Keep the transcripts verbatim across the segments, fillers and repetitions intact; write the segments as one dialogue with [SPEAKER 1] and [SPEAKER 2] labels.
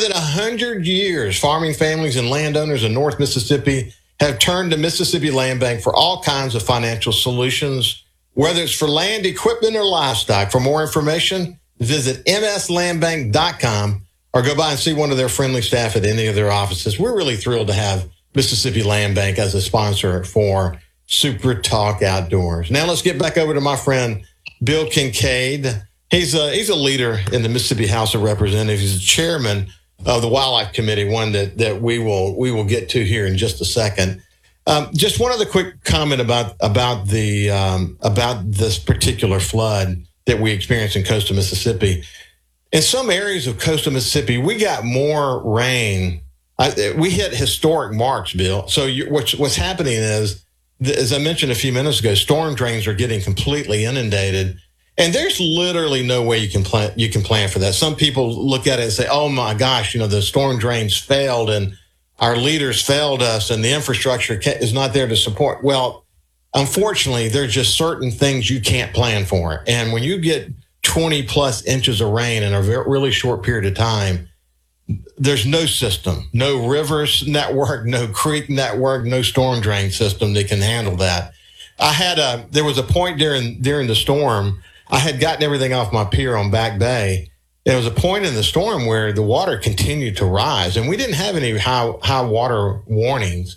[SPEAKER 1] than one hundred years, farming families and landowners in North Mississippi have turned to Mississippi Land Bank for all kinds of financial solutions, whether it's for land, equipment, or livestock. For more information, visit m s land bank dot com or go by and see one of their friendly staff at any of their offices. We're really thrilled to have Mississippi Land Bank as a sponsor for Super Talk Outdoors. Now let's get back over to my friend Bill Kincaid. He's a, he's a leader in the Mississippi House of Representatives. He's the chairman of the Wildlife Committee, one that, that we will we will get to here in just a second. Um, just one other quick comment about about the um, about this particular flood that we experienced in coastal Mississippi. In some areas of coastal Mississippi, we got more rain. I, we hit historic marks, Bill. So you, what's what's happening is, as I mentioned a few minutes ago, storm drains are getting completely inundated. And there's literally no way you can plan, you can plan for that. Some people look at it and say, oh my gosh, you know, the storm drains failed and our leaders failed us and the infrastructure is not there to support. Well, unfortunately, there's just certain things you can't plan for. And when you get twenty plus inches of rain in a very, really short period of time, there's no system, no rivers network, no creek network, no storm drain system that can handle that. I had a, there was a point during, during the storm, I had gotten everything off my pier on Back Bay. There was a point in the storm where the water continued to rise, and we didn't have any high, high water warnings.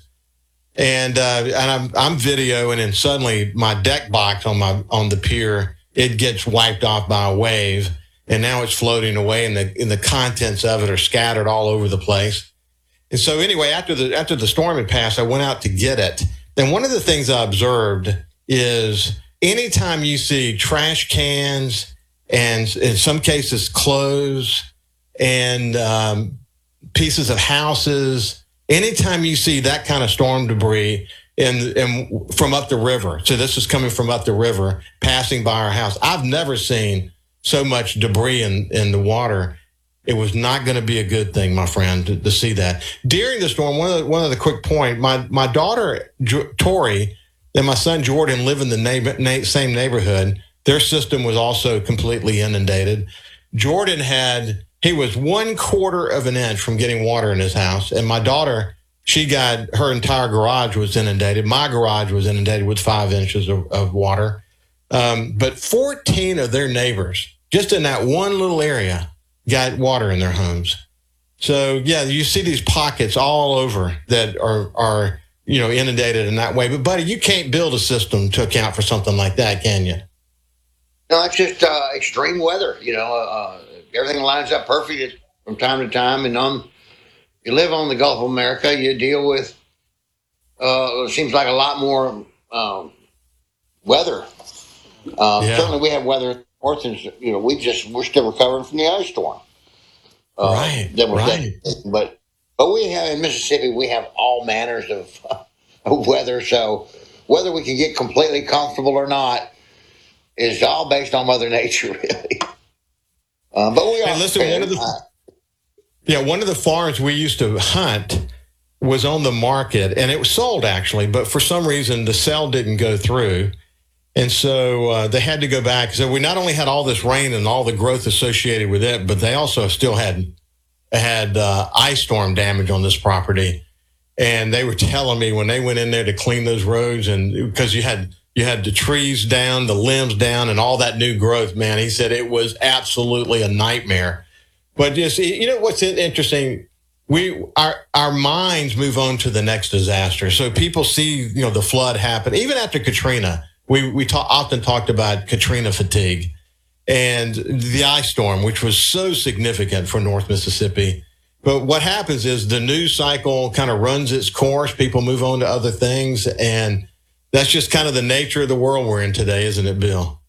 [SPEAKER 1] And uh, and I'm I'm videoing, and suddenly my deck box on my on the pier, it gets wiped off by a wave, and now it's floating away, and the and the contents of it are scattered all over the place. And so anyway, after the after the storm had passed, I went out to get it. And one of the things I observed is, anytime you see trash cans and in some cases clothes and um, pieces of houses, anytime you see that kind of storm debris in, in, from up the river, so this is coming from up the river, passing by our house, I've never seen so much debris in, in the water. It was not going to be a good thing, my friend, to, to see that. During the storm, one of the, one of the quick point, my, my daughter, Tori, and my son Jordan live in the neighbor, na- same neighborhood. Their system was also completely inundated. Jordan had, he was one quarter of an inch from getting water in his house. And my daughter, she got, her entire garage was inundated. My garage was inundated with five inches of, of water. Um, but fourteen of their neighbors, just in that one little area, got water in their homes. So yeah, you see these pockets all over that are, are, you know, inundated in that way. But, buddy, you can't build a system to account for something like that, can you?
[SPEAKER 2] No, it's just uh, extreme weather. You know, uh, everything lines up perfect from time to time. And on, you live on the Gulf of America, you deal with, uh, it seems like a lot more um, weather. Uh, yeah. Certainly we have weather north, and, you know, we just, we're still recovering from the ice storm. Uh,
[SPEAKER 1] right,
[SPEAKER 2] that was
[SPEAKER 1] right.
[SPEAKER 2] That, but, but we have, in Mississippi, we have all manners of, of weather. So whether we can get completely comfortable or not is all based on Mother Nature, really. Uh, but we are.
[SPEAKER 1] Hey, listen, one of the, yeah, one of the farms we used to hunt was on the market, and it was sold, actually, but for some reason the sale didn't go through. And so uh, they had to go back. So we not only had all this rain and all the growth associated with it, but they also still had had uh, ice storm damage on this property. And they were telling me when they went in there to clean those roads, and because you had you had the trees down, the limbs down, and all that new growth, man, he said it was absolutely a nightmare. But just, you know what's interesting? We our our minds move on to the next disaster. So people see, you know, the flood happen. Even after Katrina, we we talk, often talked about Katrina fatigue and the ice storm, which was so significant for North Mississippi. But what happens is the news cycle kind of runs its course. People move on to other things, and that's just kind of the nature of the world we're in today, isn't it, Bill?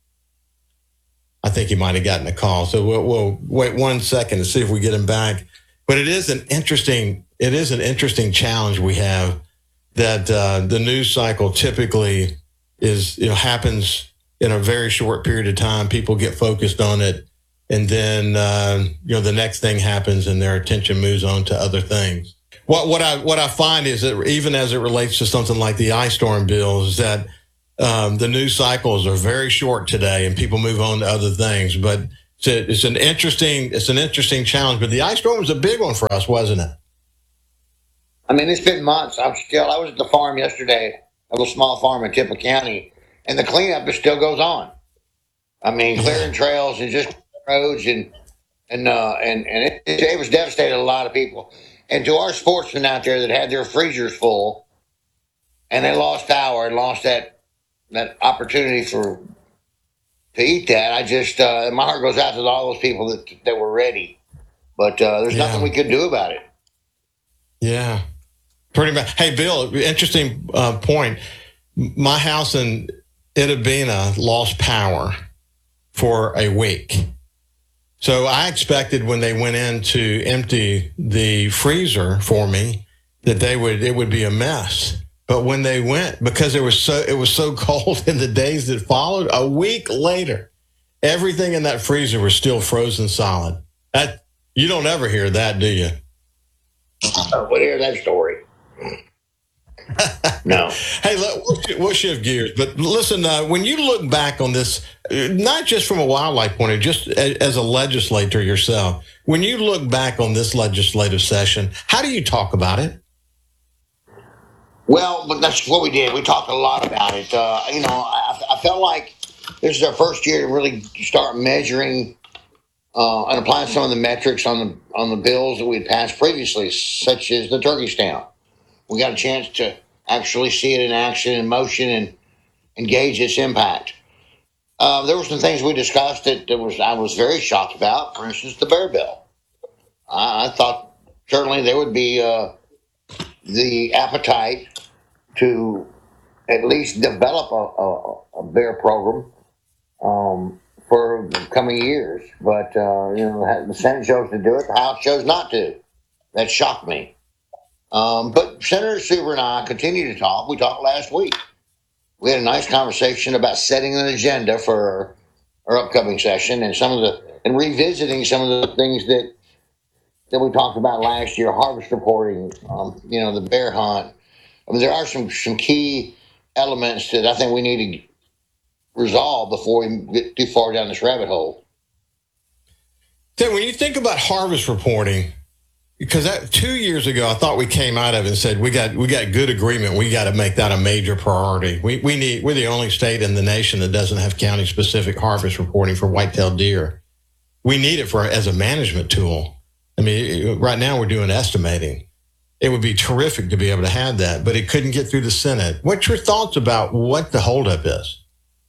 [SPEAKER 1] I think he might have gotten a call, so we'll, we'll wait one second to see if we get him back. But it is an interesting, it is an interesting challenge we have, that uh, the news cycle typically is, you know, happens in a very short period of time. People get focused on it, and then uh, you know the next thing happens, and their attention moves on to other things. What what I what I find is that even as it relates to something like the ice storm, Bill, is that um, the news cycles are very short today, and people move on to other things. But it's, a, it's an interesting it's an interesting challenge. But the ice storm was a big one for us, wasn't it?
[SPEAKER 2] I mean, it's been months. I'm still. I was at the farm yesterday, a little small farm in Tippah County, and the cleanup is still goes on. I mean, clearing trails and just roads and and uh, and and it, it was devastated a lot of people. And to our sportsmen out there that had their freezers full, and they lost power and lost that that opportunity for to eat that, I just uh, my heart goes out to all those people that that were ready. But uh, there's
[SPEAKER 1] Yeah.
[SPEAKER 2] nothing we could do about it.
[SPEAKER 1] Yeah, pretty much. Hey, Bill, interesting uh, point. My house in Itabena lost power for a week. So I expected when they went in to empty the freezer for me that they would it would be a mess. But when they went, because it was so it was so cold in the days that followed, a week later, everything in that freezer was still frozen solid. That you don't ever hear that, do you?
[SPEAKER 2] Uh, we'll hear that story. No.
[SPEAKER 1] Hey, look, we'll, shi- we'll shift gears. But listen, uh, when you look back on this, uh, not just from a wildlife point of view, just a, as a legislator yourself, when you look back on this legislative session, how do you talk about it?
[SPEAKER 2] Well, but that's what we did. We talked a lot about it. Uh, you know, I, I felt like this is our first year to really start measuring uh, and applying some of the metrics on the on the bills that we had passed previously, such as the turkey stamp. We got a chance to actually see it in action, in motion, and engage its impact. Uh, there were some things we discussed that, that was I was very shocked about. For instance, the bear bill. I, I thought certainly there would be uh, the appetite to at least develop a, a, a bear program um, for the coming years. But, uh, you know, the Senate chose to do it. The House chose not to. That shocked me. Um, but Senator Suber and I continue to talk. We talked last week. We had a nice conversation about setting an agenda for our, our upcoming session and some of the and revisiting some of the things that that we talked about last year, harvest reporting, um, you know, the bear hunt. I mean, there are some some key elements that I think we need to resolve before we get too far down this rabbit hole.
[SPEAKER 1] Then when you think about harvest reporting, because that, two years ago, I thought we came out of it and said we got we got good agreement. We got to make that a major priority. We we need we're the only state in the nation that doesn't have county specific harvest reporting for white-tailed deer. We need it for as a management tool. I mean, right now we're doing estimating. It would be terrific to be able to have that, but it couldn't get through the Senate. What's your thoughts about what the holdup is?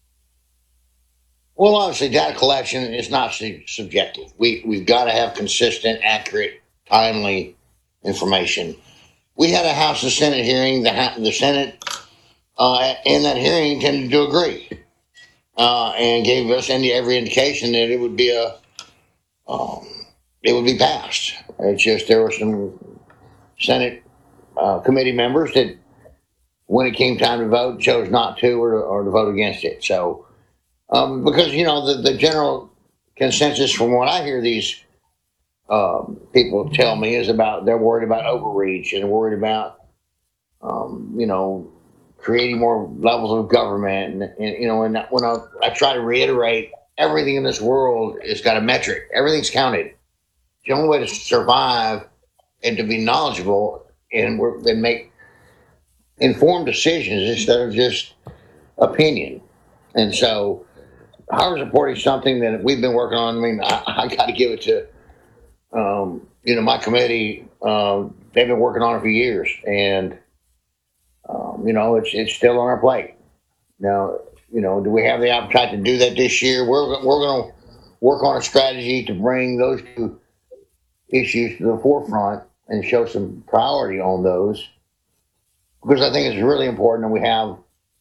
[SPEAKER 2] Well, obviously, data collection is not su- subjective. We we've got to have consistent, accurate, timely information. We had a House and Senate hearing. The ha- the Senate uh, in that hearing tended to agree uh, and gave us any every indication that it would be a um, it would be passed. It's just there were some Senate uh, committee members that, when it came time to vote, chose not to or, or to vote against it. So, um, because you know the, the general consensus from what I hear these um, people tell me is about they're worried about overreach and worried about um, you know creating more levels of government and, and you know and when I, I try to reiterate everything in this world has got a metric, everything's counted. The only way to survive and to be knowledgeable and, work, and make informed decisions instead of just opinion. And so harvest reporting is something that we've been working on. I mean, I, I got to give it to, um, you know, my committee. Uh, they've been working on it for years. And, um, you know, it's it's still on our plate. Now, you know, do we have the appetite to do that this year? We're, we're going to work on a strategy to bring those two issues to the forefront and show some priority on those, because I think it's really important that we have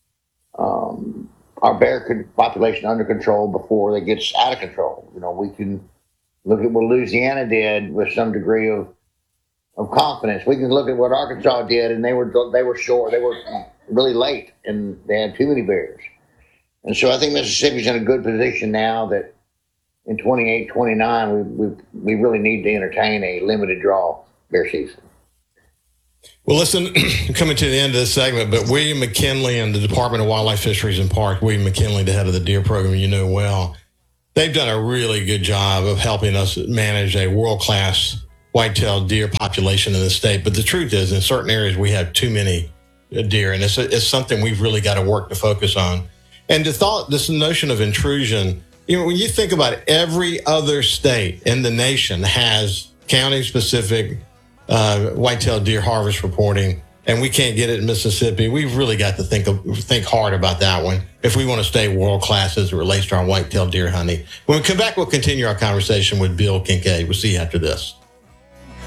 [SPEAKER 2] um, our bear population under control before it gets out of control. You know, we can look at what Louisiana did with some degree of of confidence. We can look at what Arkansas did, and they were they were short, they were really late, and they had too many bears. And so I think Mississippi's in a good position now that in twenty-eight, twenty-nine, we, we, we really need to entertain a limited draw bear season.
[SPEAKER 1] Well, listen, coming to the end of this segment, but William McKinley and the Department of Wildlife, Fisheries, and Parks, William McKinley, the head of the deer program, you know well, they've done a really good job of helping us manage a world-class white-tailed deer population in the state. But the truth is, in certain areas, we have too many deer, and it's, it's something we've really got to work to focus on. And the thought, this notion of intrusion, you know, when you think about it, every other state in the nation has county-specific uh, white-tailed deer harvest reporting, and we can't get it in Mississippi. We've really got to think of, think hard about that one if we want to stay world-class as it relates to our white-tailed deer hunting. When we come back, we'll continue our conversation with Bill Kincaid. We'll see you after this.